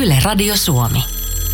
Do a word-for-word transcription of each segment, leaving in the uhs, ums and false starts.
Yle Radio Suomi.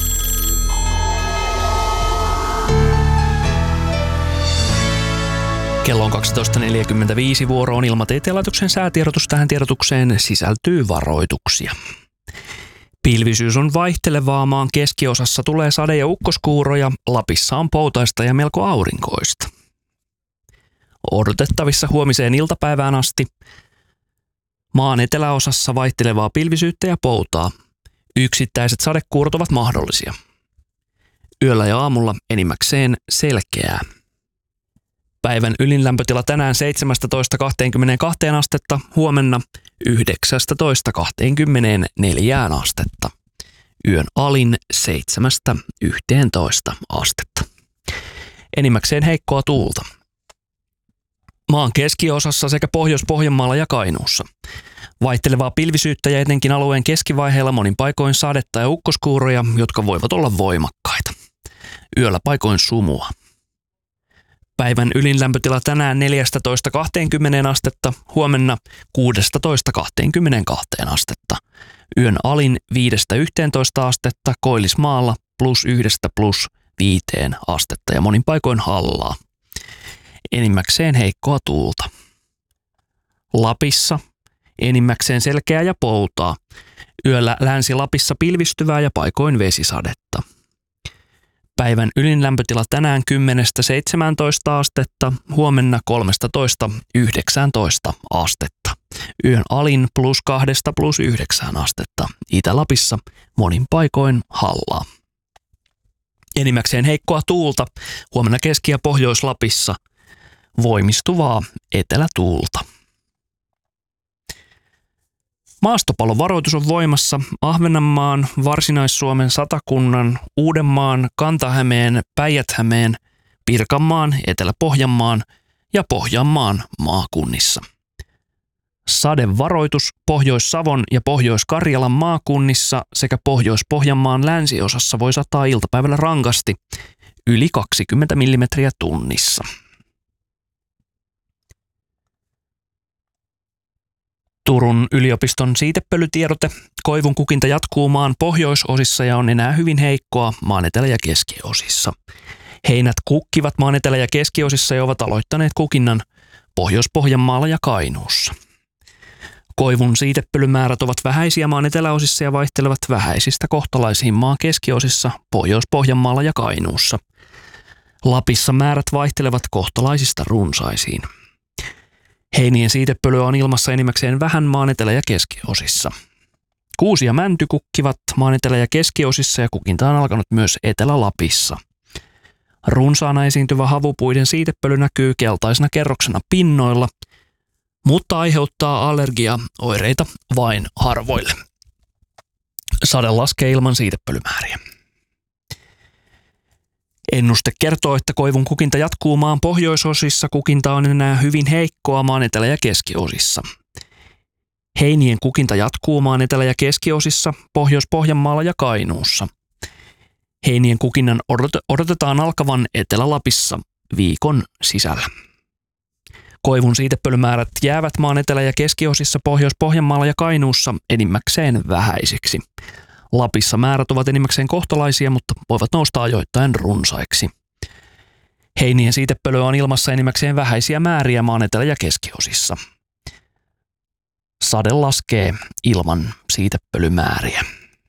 Kello on kaksitoista neljäkymmentäviisi, vuoro on Ilmatieteen laitoksen säätiedotus. Tähän tiedotukseen sisältyy varoituksia. Pilvisyys on vaihtelevaa, maan keskiosassa tulee sade- ja ukkoskuuroja, Lapissa on poutaista ja melko aurinkoista. Odotettavissa huomiseen iltapäivään asti maan eteläosassa vaihtelevaa pilvisyyttä ja poutaa. Yksittäiset sadekuurot ovat mahdollisia. Yöllä ja aamulla enimmäkseen selkeää. Päivän ylinlämpötila tänään seitsemästätoista kahteenkymmeneenkahteen astetta, huomenna yhdeksästätoista kahteenkymmeneenneljään astetta. Yön alin seitsemästä yhteentoista astetta. Enimmäkseen heikkoa tuulta. Maan keskiosassa sekä Pohjois-Pohjanmaalla ja Kainuussa. Vaihtelevaa pilvisyyttä ja etenkin alueen keskivaiheella monin paikoin sadetta ja ukkoskuuroja, jotka voivat olla voimakkaita. Yöllä paikoin sumua. Päivän ylinlämpötila tänään neljästätoista kahteenkymmeneen astetta, huomenna kuudestatoista kahteenkymmeneenkahteen astetta. Yön alin viidestä yhteentoista astetta, Koillismaalla plus yhdestä plus viiteen astetta ja monin paikoin hallaa. Enimmäkseen heikkoa tuulta. Lapissa enimmäkseen selkeää ja poutaa. Yöllä Länsi-Lapissa pilvistyvää ja paikoin vesisadetta. Päivän ylinlämpötila tänään kymmenestä seitsemääntoista astetta, huomenna kolmestatoista yhdeksääntoista astetta. Yön alin plus kahdesta plus yhdeksään astetta. Itä-Lapissa monin paikoin hallaa. Enimmäkseen heikkoa tuulta, huomenna Keski- ja Pohjois-Lapissa voimistuvaa etelätuulta. Maastopalovaroitus on voimassa Ahvenanmaan, Varsinais-Suomen, Satakunnan, Uudenmaan, Kanta-Hämeen, Päijät-Hämeen, Pirkanmaan, Etelä-Pohjanmaan ja Pohjanmaan maakunnissa. Sadevaroitus Pohjois-Savon ja Pohjois-Karjalan maakunnissa sekä Pohjois-Pohjanmaan länsiosassa voi sataa iltapäivällä rankasti yli kaksikymmentä millimetriä tunnissa. Turun yliopiston siitepölytiedote. Koivun kukinta jatkuu maan pohjoisosissa ja on enää hyvin heikkoa maan etelä- ja keskiosissa. Heinät kukkivat maan etelä- ja keskiosissa ja ovat aloittaneet kukinnan Pohjois-Pohjanmaalla ja Kainuussa. Koivun siitepölymäärät ovat vähäisiä maan eteläosissa ja vaihtelevat vähäisistä kohtalaisiin maan keskiosissa Pohjois-Pohjanmaalla ja Kainuussa. Lapissa määrät vaihtelevat kohtalaisista runsaisiin. Heinien siitepölyä on ilmassa enimmäkseen vähän maan etelä- ja keskiosissa. Kuusi ja mänty kukkivat maan etelä- ja keskiosissa ja kukinta on alkanut myös Etelä-Lapissa. Runsaana esiintyvä havupuiden siitepöly näkyy keltaisena kerroksena pinnoilla, mutta aiheuttaa allergiaoireita vain harvoille. Sade laskee ilman siitepölymääriä. Ennuste kertoo, että koivun kukinta jatkuu maan pohjoisosissa, kukinta on enää hyvin heikkoa maan etelä- ja keskiosissa. Heinien kukinta jatkuu maan etelä- ja keskiosissa, Pohjois-Pohjanmaalla ja Kainuussa. Heinien kukinnan odot- odotetaan alkavan Etelä-Lapissa viikon sisällä. Koivun siitepölymäärät jäävät maan etelä- ja keskiosissa, Pohjois-Pohjanmaalla ja Kainuussa enimmäkseen vähäisiksi. Lapissa määrät ovat enimmäkseen kohtalaisia, mutta voivat nousta ajoittain runsaiksi. Heinien siitepölyä on ilmassa enimmäkseen vähäisiä määriä maan etelä- ja keskiosissa. Sade laskee ilman siitepölymääriä.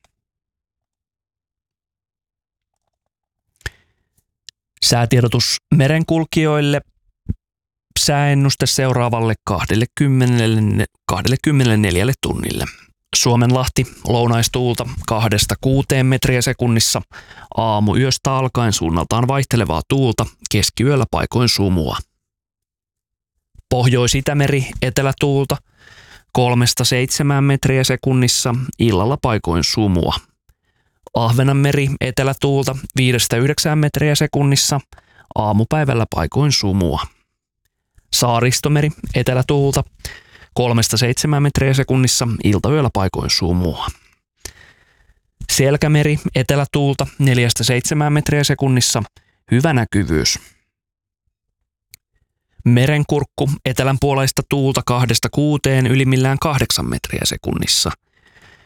Säätiedotus merenkulkijoille. Sääennuste seuraavalle kaksikymmentäneljä tunnille. Suomenlahti, lounaistuulta kahdesta kuuteen metriä sekunnissa, aamuyöstä alkaen suunnaltaan vaihtelevaa tuulta, keskiyöllä paikoin sumua. Pohjois-Itämeri, etelätuulta kolmesta seitsemään metriä sekunnissa, illalla paikoin sumua. Ahvenanmeri, etelätuulta viidestä yhdeksään metriä sekunnissa, aamupäivällä paikoin sumua. Saaristomeri, etelätuulta kolmesta seitsemään metriä sekunnissa, iltayöllä paikoin sumua. Selkämeri, etelätuulta neljästä seitsemään metriä sekunnissa, hyvä näkyvyys. Merenkurkku, etelänpuoleista tuulta kahdesta kuuteen, ylimmillään kahdeksan metriä sekunnissa.